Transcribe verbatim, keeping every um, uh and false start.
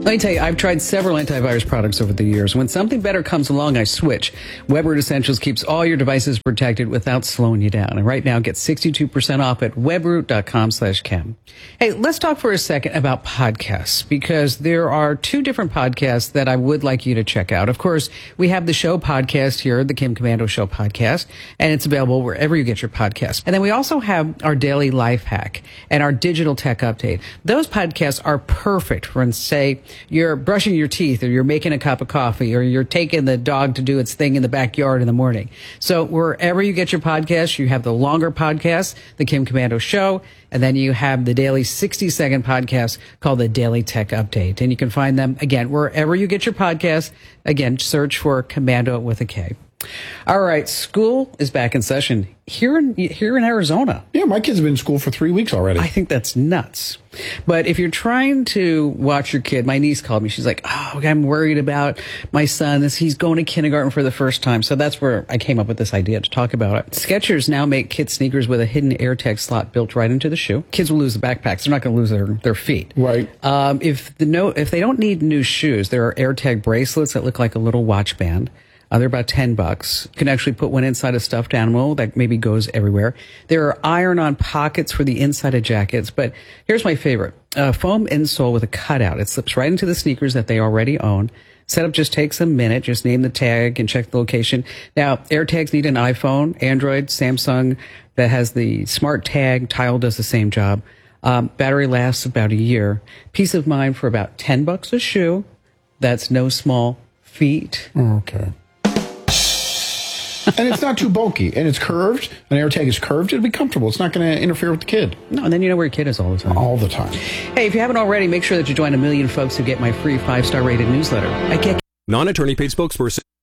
Let me tell you, I've tried several antivirus products over the years. When something better comes along, I switch. WebRoot Essentials keeps all your devices protected without slowing you down. And right now, get sixty-two percent off at webroot.com slash chem. Hey, let's talk for a second about podcasts, because there are two different podcasts that I would like you to check out. Of course, we have the show podcast here, the Kim Komando Show podcast, and it's available wherever you get your podcasts. And then we also have our daily life hack and our digital tech update. Those podcasts are perfect for, say, you're brushing your teeth, or you're making a cup of coffee, or you're taking the dog to do its thing in the backyard in the morning. So wherever you get your podcasts, you have the longer podcast, the Kim Komando Show, and then you have the daily sixty second podcast called the Daily Tech Update. And you can find them, again, wherever you get your podcasts. Again, search for Komando with a K. All right, school is back in session here in here in Arizona. Yeah, my kids have been in school for three weeks already. I think that's nuts. But if you're trying to watch your kid, my niece called me. She's like, oh, I'm worried about my son. He's going to kindergarten for the first time. So that's where I came up with this idea to talk about it. Skechers now make kids sneakers with a hidden AirTag slot built right into the shoe. Kids will lose the backpacks. They're not going to lose their, their feet. Right. Um, if the no, if they don't need new shoes, there are AirTag bracelets that look like a little watch band. Uh, they're about ten bucks. You can actually put one inside a stuffed animal that maybe goes everywhere. There are iron-on pockets for the inside of jackets. But here's my favorite. A foam insole with a cutout. It slips right into the sneakers that they already own. Setup just takes a minute. Just name the tag and check the location. Now, AirTags need an iPhone, Android, Samsung that has the smart tag. Tile does the same job. Um, battery lasts about a year. Peace of mind for about ten bucks a shoe. That's no small feat. Okay. And it's not too bulky, and it's curved. An AirTag is curved. It'll be comfortable. It's not going to interfere with the kid. No, and then you know where your kid is all the time. All the time. Hey, if you haven't already, make sure that you join a million folks who get my free five-star rated newsletter. I get Non-attorney paid spokesperson.